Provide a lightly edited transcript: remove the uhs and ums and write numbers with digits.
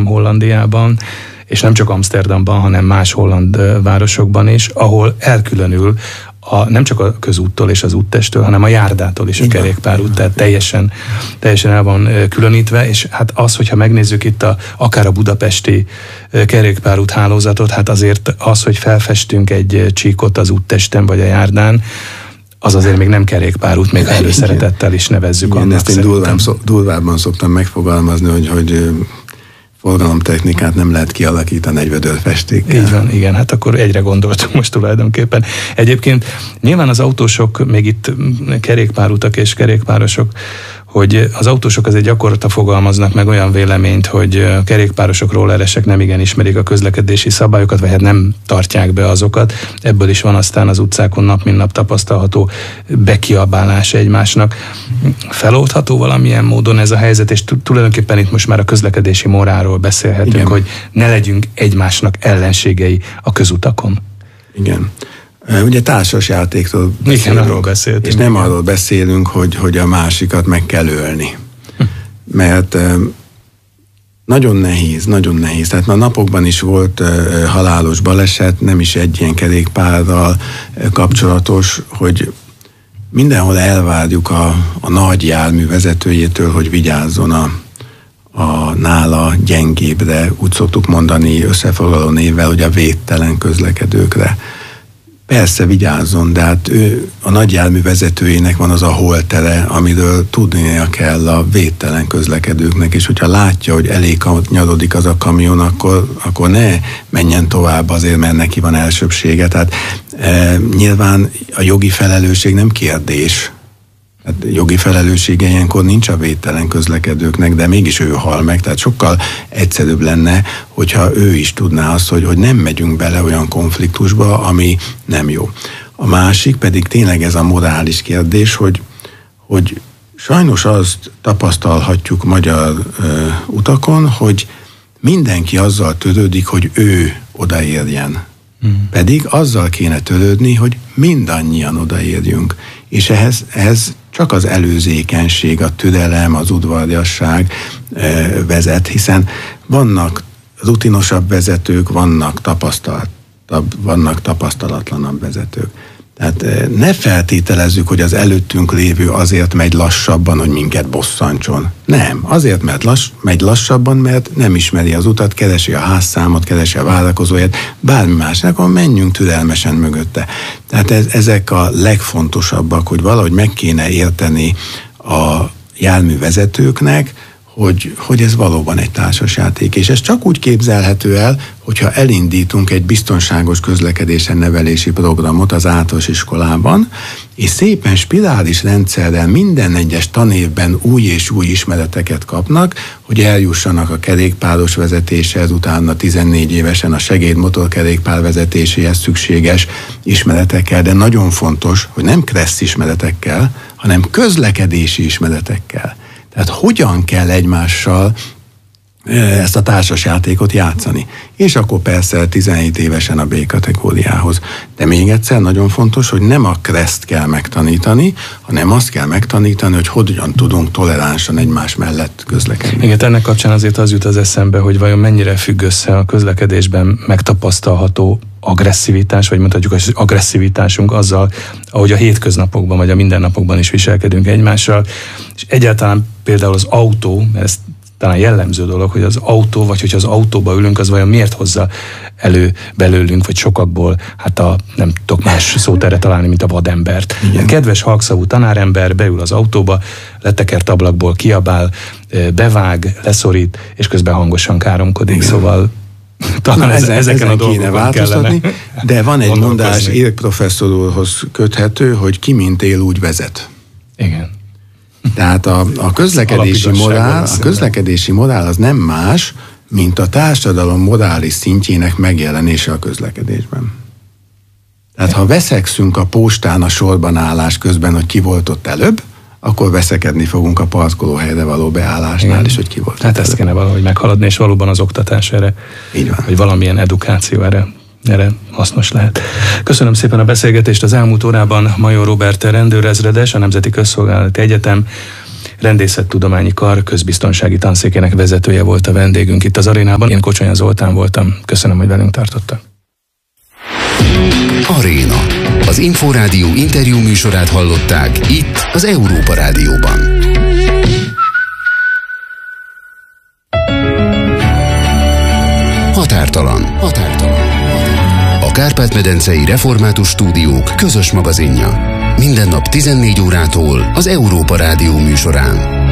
Hollandiában, és nem csak Amsterdamban, hanem más holland városokban is, ahol elkülönül nem csak a közúttól és az úttesttől, hanem a járdától is a kerékpárút, tehát teljesen el van különítve, és hát az, hogyha megnézzük itt akár a budapesti kerékpárút hálózatot, hát azért az, hogy felfestünk egy csíkot az úttesten vagy a járdán, az azért még nem kerékpárút, még előszeretettel is nevezzük annak. Ezt én durvábban szoktam megfogalmazni, hogy forgalomtechnikát nem lehet kialakítani egy vödörfestékkel. Így van, igen, hát akkor egyre gondoltunk most tulajdonképpen. Egyébként nyilván az autósok, még itt kerékpárutak és kerékpárosok, hogy az autósok azért gyakorta fogalmaznak meg olyan véleményt, hogy kerékpárosok, rolleresek nem igen ismerik a közlekedési szabályokat, vagy hát nem tartják be azokat. Ebből is van aztán az utcákon nap mint nap tapasztalható bekiabálás egymásnak. Feloldható valamilyen módon ez a helyzet, és tulajdonképpen itt most már a közlekedési morálról beszélhetünk, igen, hogy ne legyünk egymásnak ellenségei a közutakon. Igen. Ugye társas játékról beszélünk, és nem arról beszélünk, hogy a másikat meg kell ölni. Mert nagyon nehéz. Tehát már napokban is volt halálos baleset, nem is egy ilyen kerékpárral kapcsolatos, hogy mindenhol elvárjuk a nagy jármű vezetőjétől, hogy vigyázzon a nála gyengébbre, úgy szoktuk mondani összefoglaló névvel, hogy a védtelen közlekedőkre. Persze vigyázzon, de hát ő a nagy jármű vezetőjének van az a holtere, amiről tudnia kell a védtelen közlekedőknek, és hogyha látja, hogy elég nyarodik az a kamion, akkor ne menjen tovább azért, mert neki van elsőbbsége. Tehát nyilván a jogi felelősség nem kérdés. Hát jogi felelőssége ilyenkor nincs a védtelen közlekedőknek, de mégis ő hal meg, tehát sokkal egyszerűbb lenne, hogyha ő is tudná azt, hogy nem megyünk bele olyan konfliktusba, ami nem jó. A másik pedig tényleg ez a morális kérdés, hogy sajnos azt tapasztalhatjuk magyar utakon, hogy mindenki azzal törődik, hogy ő odaérjen. Pedig azzal kéne törődni, hogy mindannyian odaérjünk. És ehhez csak az előzékenység, a türelem, az udvariasság vezet, hiszen vannak rutinosabb vezetők, vannak tapasztalatlanabb vezetők. Tehát ne feltételezzük, hogy az előttünk lévő azért megy lassabban, hogy minket bosszantson. Nem, azért megy lassabban, mert nem ismeri az utat, keresi a házszámot, keresi a vállalkozóját, bármi más, akkor menjünk türelmesen mögötte. Tehát ezek a legfontosabbak, hogy valahogy meg kéne érteni a járművezetőknek, hogy ez valóban egy társasjáték. És ez csak úgy képzelhető el, hogyha elindítunk egy biztonságos közlekedésen nevelési programot az általános iskolában, és szépen spirális rendszerrel minden egyes tanévben új és új ismereteket kapnak, hogy eljussanak a kerékpáros vezetéshez, utána 14 évesen a segédmotorkerékpár vezetéséhez szükséges ismeretekkel, de nagyon fontos, hogy nem kressz ismeretekkel, hanem közlekedési ismeretekkel. Tehát hogyan kell egymással ezt a társasjátékot játszani. És akkor persze 17 évesen a B-kategóriához. De még egyszer nagyon fontos, hogy nem a kreszt kell megtanítani, hanem azt kell megtanítani, hogy hogyan tudunk toleránsan egymás mellett közlekedni. Igen, ennek kapcsán azért az jut az eszembe, hogy vajon mennyire függ össze a közlekedésben megtapasztalható agresszivitás, vagy mondhatjuk az agresszivitásunk azzal, ahogy a hétköznapokban, vagy a mindennapokban is viselkedünk egymással. És egyáltalán például az autó, mert ez talán jellemző dolog, hogy az autó, vagy hogyha az autóba ülünk, az vajon miért hozza elő belőlünk, vagy sokakból, hát nem tudok más szót erre találni, mint a vadembert. Igen. Kedves halkszavú tanárember beül az autóba, letekert ablakból kiabál, bevág, leszorít, és közben hangosan káromkodik, igen. Szóval talán ezeken a dolgokon kellene. De van egy mondás, Érk professzor úrhoz köthető, hogy ki mint él, úgy vezet. Igen. Tehát a közlekedési morál az nem más, mint a társadalom morális szintjének megjelenése a közlekedésben. Tehát ha veszekszünk a postán a sorban állás közben, hogy ki volt ott előbb, akkor veszekedni fogunk a parkolóhelyre való beállásnál is, hogy ki volt. Hát ezt kéne valahogy meghaladni, és valóban az oktatás erre, így van, vagy valamilyen edukáció erre hasznos lehet. Köszönöm szépen a beszélgetést. Az elmúlt órában Major Róbert rendőrezredes, a Nemzeti Közszolgálati Egyetem Rendészettudományi Kar közbiztonsági tanszékének vezetője volt a vendégünk itt az arénában. Én Kocsonya Zoltán voltam. Köszönöm, hogy velünk tartottak. Aréna. Az Inforádió interjú műsorát hallották itt az Európa Rádióban. Határtalan. A Kárpát-medencei Református Stúdiók közös magazinja. Minden nap 14 órától az Európa Rádió műsorán.